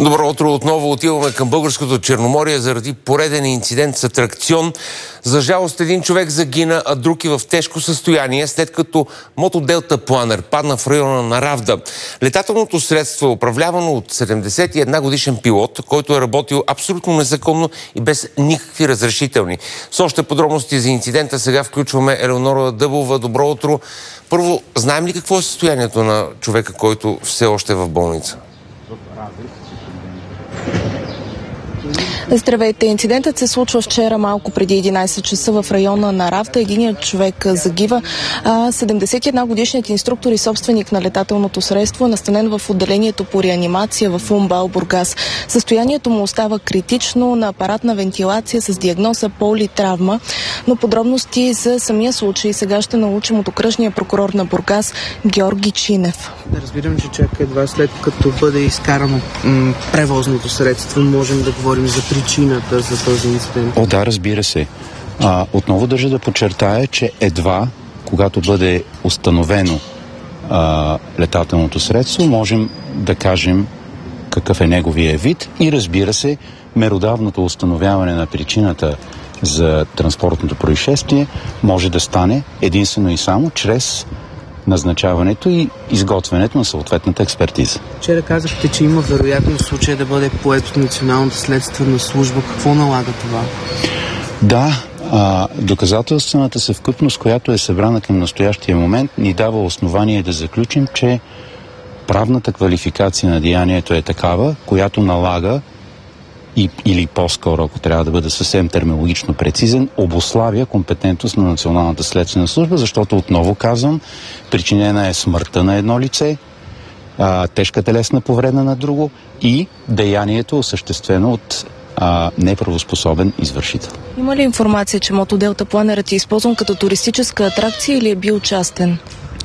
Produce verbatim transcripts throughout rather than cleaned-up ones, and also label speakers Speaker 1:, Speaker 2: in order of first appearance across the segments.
Speaker 1: Добро утро! Отново отиваме към българското Черноморие заради пореден инцидент с атракцион. За жалост един човек загина, а друг е в тежко състояние, след като мотоделтапланер падна в района на Равда. Летателното средство е управлявано от седемдесет и една годишен пилот, който е работил абсолютно незаконно и без никакви разрешителни. С още подробности за инцидента сега включваме Елеонора Дъбова. Добро утро! Първо, знаем ли какво е състоянието на човека, който все още е в болница?
Speaker 2: Здравейте! Инцидентът се случва вчера малко преди единайсет часа в района на Равда. Единият човек загива, а седемдесет и една годишният инструктор и собственик на летателното средство е настанен в отделението по реанимация в УМБАЛ Бургас. Състоянието му остава критично, на апаратна вентилация с диагноза политравма, но подробности за самия случай сега ще научим от окръжния прокурор на Бургас Георги Чинев.
Speaker 3: Да, разбирам, че чака едва след като бъде изкарано м- превозното средство, можем да говорим за причината за този инцидент.
Speaker 4: О, да, разбира се. А, отново държа да подчертая, че едва когато бъде установено а, летателното средство, можем да кажем какъв е неговия вид и, разбира се, меродавното установяване на причината за транспортното происшествие може да стане единствено и само чрез назначаването и изготвянето на съответната експертиза.
Speaker 3: Вчера казахте, че има вероятност случая да бъде поет от Националната следствена служба. Какво налага това?
Speaker 4: Да, а, доказателствената съвкупност, която е събрана към настоящия момент, ни дава основание да заключим, че правната квалификация на деянието е такава, която налага И, или по-скоро, ако трябва да бъда съвсем терминологично прецизен, обуславя компетентност на Националната следствена служба, защото, отново казвам, причинена е смъртта на едно лице, а, тежка телесна повреда на друго и деянието осъществено от а, неправоспособен извършител.
Speaker 2: Има ли информация, че мотоделтапланерът е използван като туристическа атракция или е бил частен?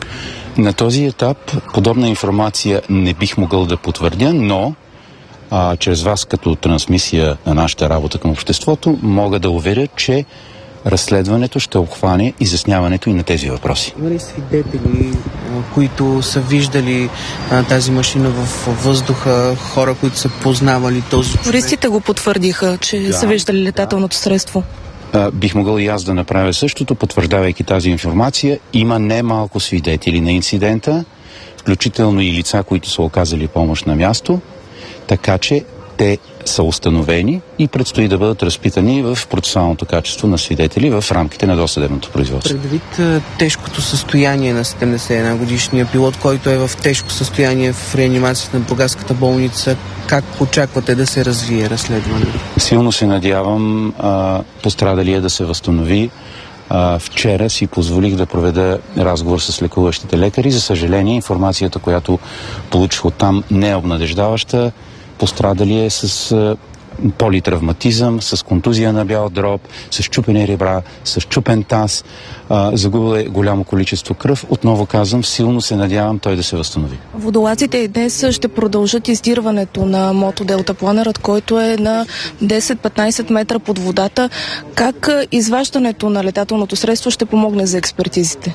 Speaker 4: На този етап подобна информация не бих могъл да потвърдя, но А, чрез вас като трансмисия на нашата работа към обществото, мога да уверя, че разследването ще обхване изясняването и на тези въпроси.
Speaker 3: Има ли свидетели, които са виждали а, тази машина в въздуха, хора, които са познавали този човек?
Speaker 2: Туристите го потвърдиха, че да, са виждали летателното да. средство.
Speaker 4: А, бих могъл и аз да направя същото, потвърждавайки тази информация. Има немалко свидетели на инцидента, включително и лица, които са оказали помощ на място. Така че те са установени и предстои да бъдат разпитани в процесуалното качество на свидетели в рамките на досъдебното производство.
Speaker 3: Предвид тежкото състояние на седемдесет и една годишния пилот, който е в тежко състояние в реанимацията на Бургаската болница, как очаквате да се развие разследването?
Speaker 4: Силно се надявам а, пострадалия да се възстанови. А, вчера си позволих да проведа разговор с лекуващите лекари. За съжаление, информацията, която получих оттам, не е обнадеждаваща. Пострадали е с а, политравматизъм, с контузия на бял дроб, с чупени ребра, с чупен таз. А, загубил е голямо количество кръв. Отново казвам, силно се надявам той да се възстанови.
Speaker 2: Водолазите и днес ще продължат издирването на мотоделтапланерът, който е на десет-петнайсет метра под водата. Как изваждането на летателното средство ще помогне за експертизите?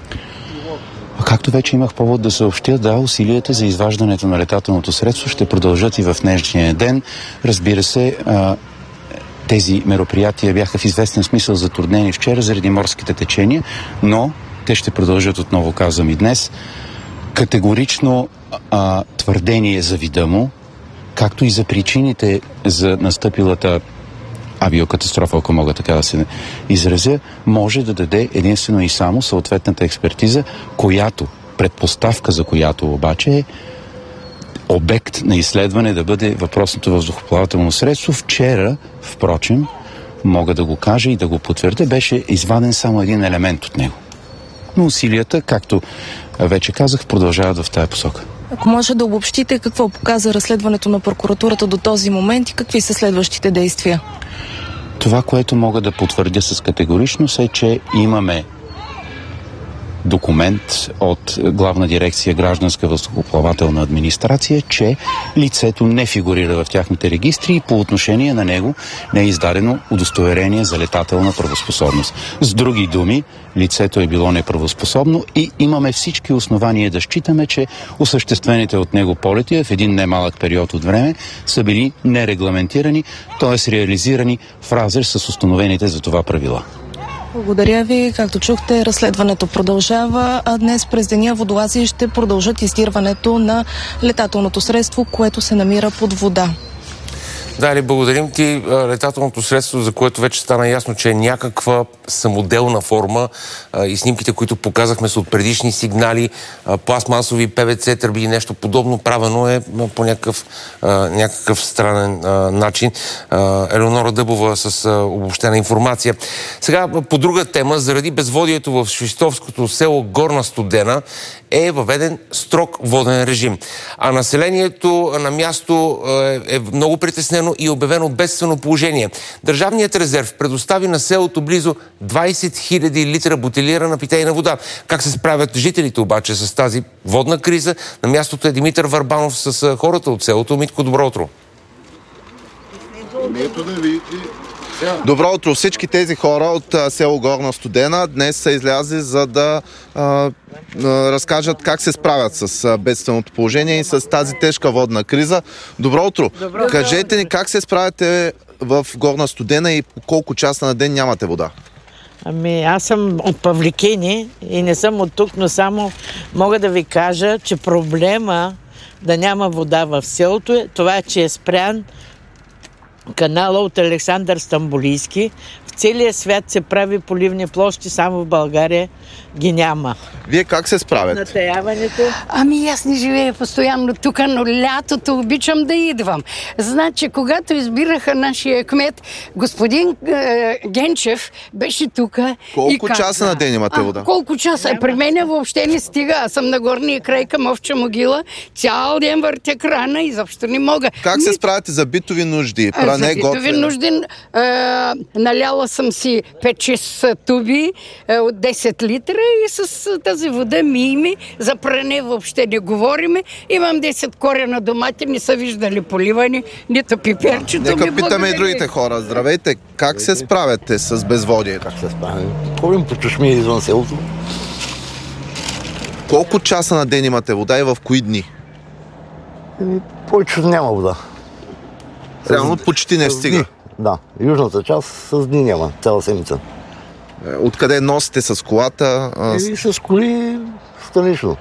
Speaker 4: Както вече имах повод да съобщя, да, усилията за изваждането на летателното средство ще продължат и в днешния ден. Разбира се, а, тези мероприятия бяха в известен смисъл затруднени вчера заради морските течения, но те ще продължат, отново казвам, и днес. Категорично а, твърдение за вида му, както и за причините за настъпилата авиокатастрофа, ако мога така да се изразя, може да даде единствено и само съответната експертиза, която, предпоставка за която обаче е обект на изследване да бъде въпросното въздухоплавателно средство. Вчера, впрочем, мога да го кажа и да го потвърдя, беше изваден само един елемент от него. Но усилията, както вече казах, продължават в тая посока.
Speaker 2: Ако може да обобщите какво показа разследването на прокуратурата до този момент и какви са следващите действия?
Speaker 4: Това, което мога да потвърдя с категоричност, е, че имаме документ от Главна дирекция Гражданска въздухоплавателна администрация, че лицето не фигурира в тяхните регистри и по отношение на него не е издадено удостоверение за летателна правоспособност. С други думи, лицето е било неправоспособно и имаме всички основания да считаме, че осъществените от него полети в един немалък период от време са били нерегламентирани, т.е. реализирани в разрез с установените за това правила.
Speaker 2: Благодаря ви. Както чухте, разследването продължава, а днес през деня водолази ще продължат издирването на летателното средство, което се намира под вода.
Speaker 1: Дали, благодарим ти. Летателното средство, за което вече стана ясно, че е някаква самоделна форма и снимките, които показахме, са от предишни сигнали, пластмасови Пе Ве Це тръби и нещо подобно, правено е по някакъв, някакъв странен начин. Елеонора Дъбова с обобщена информация. Сега по друга тема, заради безводието в Свищовското село Горна Студена е въведен строг воден режим. А населението на място е много притеснено и обявено бедствено положение. Държавният резерв предостави на селото близо двайсет хиляди литра бутилирана питейна вода. Как се справят жителите обаче с тази водна криза? На мястото е Димитър Върбанов с хората от селото. Митко, добро утро.
Speaker 5: Добро утро! Всички тези хора от село Горна Студена днес са излязли, за да а, а, разкажат как се справят с бедственото положение и с тази тежка водна криза. Добро утро! Добро. Кажете ни как се справяте в Горна Студена и по колко часа на ден нямате вода?
Speaker 6: Ами, аз съм от Павликени и не съм от тук, но само мога да ви кажа, че проблема да няма вода в селото е това, че е спрян канала от Александър Стамболийски. В целия свят се прави поливни площи, само в България ги няма.
Speaker 5: Вие как се справяте?
Speaker 6: Натаяването?
Speaker 7: Ами аз не живея постоянно тук, но лятото обичам да идвам. Значи, когато избираха нашия кмет, господин е, Генчев беше тук.
Speaker 5: Колко часа на ден имате вода?
Speaker 7: А, колко часа? При мен въобще не стига. Аз съм на горния край към Овча могила. Цял ден въртя крана и защо не мога.
Speaker 5: Как се справяте за битови нужди?
Speaker 7: Пране, за битови готвена. нужди е, наляла съм си пет-шест туби е, от десет литра и с тази вода ми ими за пране въобще не говориме. Имам десет корена домати, не са виждали поливани, нито пиперчето.
Speaker 5: Нека питаме и другите хора. Здравейте, как се справяте с безводието?
Speaker 8: Как се справяме? Ходим по чешми извън селото.
Speaker 5: Колко часа на ден имате вода и в кои дни?
Speaker 8: Повече няма вода.
Speaker 5: Реално почти не стига.
Speaker 8: Дни. Да, южната част с дни няма, цяла седмица.
Speaker 5: Откъде носите с колата?
Speaker 8: И с коли странично.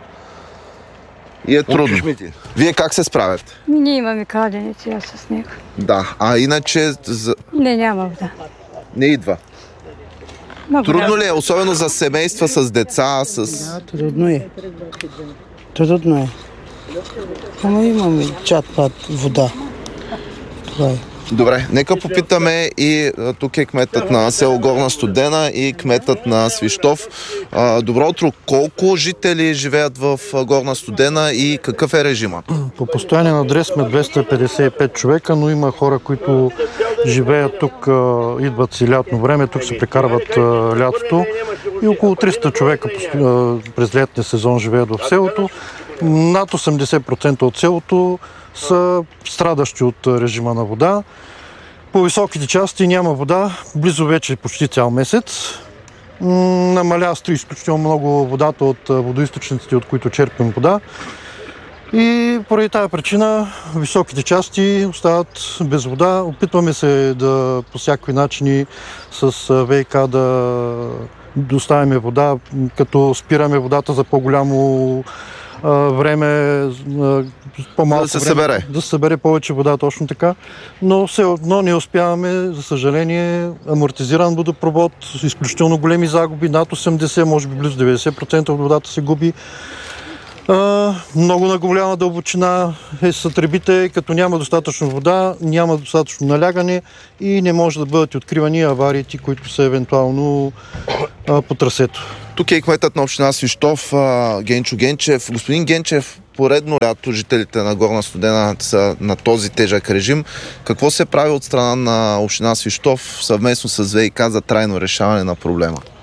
Speaker 5: И е трудно. Вие как се справяте?
Speaker 9: Ние имаме кладенци, аз с него.
Speaker 5: Да, а иначе... За...
Speaker 9: Не, няма вода.
Speaker 5: Не идва.
Speaker 9: Много
Speaker 5: трудно ли е, особено за семейства с деца, с...
Speaker 3: Да, трудно е. Трудно е. Ама имаме чат-пат вода. Това е.
Speaker 5: Добре, нека попитаме и тук е кметът на село Горна Студена и кметът на Свищов. Добро утро, колко жители живеят в Горна Студена и какъв е режимът?
Speaker 10: По постоянен адрес сме двеста петдесет и пет човека, но има хора, които живеят тук, идват си лятно време, тук се прекарват лятото и около триста човека през летния сезон живеят в селото. Над осемдесет процента от селото са страдащи от режима на вода. По високите части няма вода, близо вече почти цял месец. Намаля изключително много водата от водоизточниците, от които черпим вода. И поради тази причина високите части остават без вода. Опитваме се да по всякакви начини с Ве И Ка да доставяме вода, като спираме водата за по-голямо време, по-малко
Speaker 5: да се
Speaker 10: време,
Speaker 5: събере.
Speaker 10: да се събере повече вода, точно така. Но все едно не успяваме, за съжаление, амортизиран водопровод, с изключително големи загуби, над осемдесет, може би близо деветдесет процента от водата се губи. А, много на голяма дълбочина е са тръбите, като няма достатъчно вода, няма достатъчно налягане и не може да бъдат откривани авариите, които са евентуално а, по трасето.
Speaker 5: Тук е кметът на община Свищов, Генчо Генчев. Господин Генчев, поредно лято жителите на Горна Студена са на този тежък режим. Какво се прави от страна на община Свищов съвместно с Ве И Ка за трайно решаване на проблема?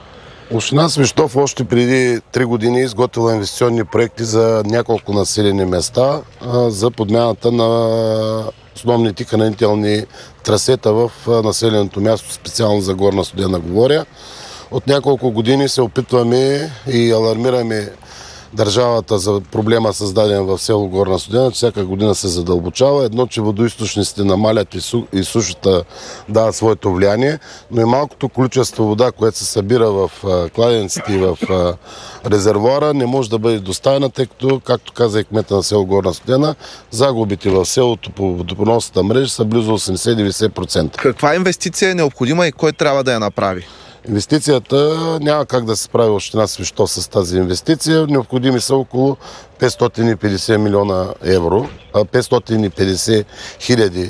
Speaker 11: Община Свищов още преди три години изготвила инвестиционни проекти за няколко населени места а, за подмяната на основните хранителни трасета в населеното място, специално за Горна Студена говоря. От няколко години се опитваме и алармираме държавата за проблема, създаден в село Горна Студена, че всяка година се задълбочава. Едно, че водоизточниците намалят и, су, и сушата дават своето влияние, но и малкото количество вода, което се събира в а, кладенците и в а, резервуара, не може да бъде доставена, тъй като, както каза и кмета на село Горна Студена, загубите в селото по водопреносната мрежа са близо осемдесет до деветдесет процента.
Speaker 5: Каква инвестиция е необходима и кой трябва да я направи?
Speaker 11: Инвестицията няма как да се справи община Свищов с тази инвестиция. Необходими са около петстотин и петдесет милиона евро, петстотин и петдесет хиляди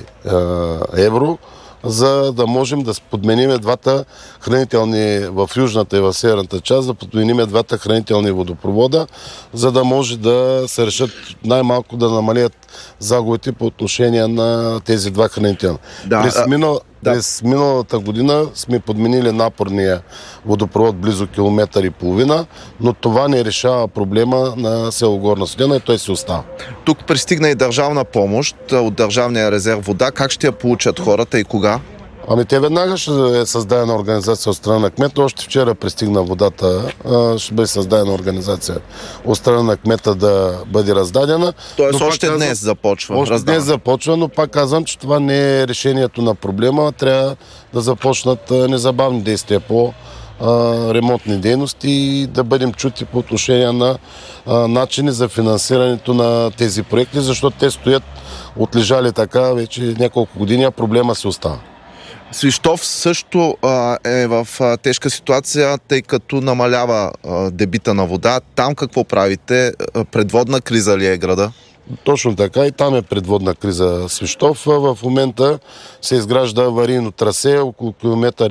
Speaker 11: евро, за да можем да подмениме двата хранителни в южната и в северната част, да подмениме двата хранителни водопровода, за да може да се решат най-малко да намалят загубите по отношение на тези два хранителни. Да, През минал... Да. През миналата година сме подменили напорния водопровод близо километър и половина, но това не решава проблема на село Горна Студена и той се остава.
Speaker 5: Тук пристигна и държавна помощ от Държавния резерв вода. Как ще я получат хората и кога?
Speaker 11: Ами те веднага ще е създадена организация от страна на кмета. Още вчера пристигна водата. Ще бъде създадена организация от страна на кмета да бъде раздадена.
Speaker 5: Тоест но още днес казвам, започва.
Speaker 11: Още раздаване. Днес започва, но пак казвам, че това не е решението на проблема. Трябва да започнат незабавни действия по а, ремонтни дейности и да бъдем чути по отношение на а, начини за финансирането на тези проекти, защото те стоят отлежали така вече няколко години, а проблема се остава.
Speaker 5: Свищов също а, е в а, тежка ситуация, тъй като намалява а, дебита на вода. Там какво правите? Предводна криза ли е града?
Speaker 11: Точно така и там е предводна криза Свищов. В момента се изгражда аварийно трасе около километър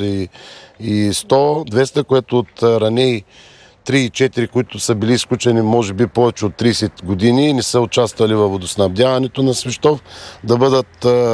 Speaker 11: и сто до двеста, което от раней три и четири, които са били изключени може би повече от трийсет години и не са участвали във водоснабдяването на Свищов, да, бъдат,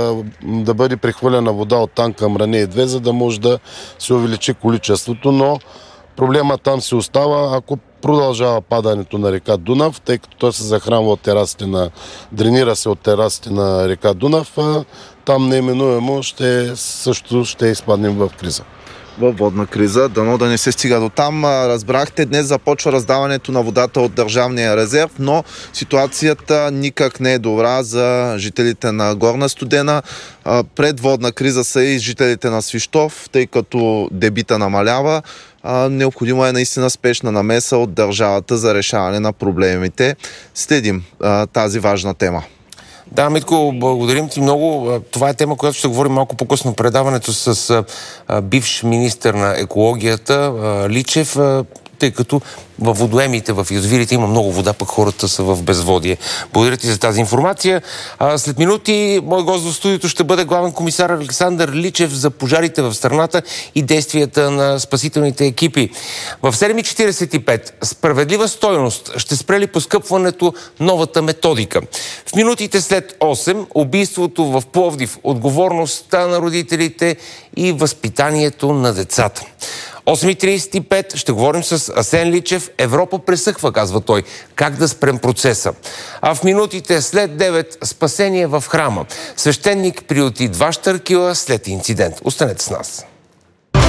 Speaker 11: да бъде прехвърлена вода от там към Раней две, за да може да се увеличи количеството, но проблема там се остава, ако продължава падането на река Дунав, тъй като той се захранва от терасите на, дренира се от терасите на река Дунав, там неименуемо ще, също ще изпаднем в криза.
Speaker 5: Във водна криза, дано да не се стига до там. Разбрахте, днес започва раздаването на водата от Държавния резерв, но ситуацията никак не е добра за жителите на Горна Студена. Пред водна криза са и жителите на Свищов, тъй като дебита намалява. Необходима е наистина спешна намеса от държавата за решаване на проблемите. Следим тази важна тема.
Speaker 1: Да, Митко, благодарим ти много. Това е тема, която ще говорим малко по-късно в предаването с а, бивш министър на екологията а, Личев, а, тъй като във водоемите, в язовирите има много вода, пък хората са в безводие. Благодаря ти за тази информация. А, след минути мой гост в студиото ще бъде главен комисар Александър Личев за пожарите в страната и действията на спасителните екипи. В седем и четирийсет и пет справедлива стойност ще спре ли поскъпването новата методика. В минутите след осем убийството в Пловдив, отговорността на родителите и възпитанието на децата. осем и трийсет и пет ще говорим с Асен Личев. Европа пресъхва, казва той. Как да спрем процеса? А в минутите след девет спасение в храма. Свещеник приюти два щъркила след инцидент. Останете с нас.